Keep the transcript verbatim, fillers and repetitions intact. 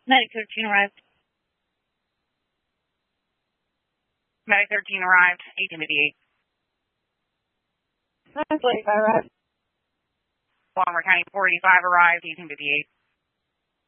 Medic thirteen arrived. Medic thirteen arrived, eighteen fifty-eight. forty-five arrived. Baltimore County four eighty-five arrived, eighteen fifty-eight.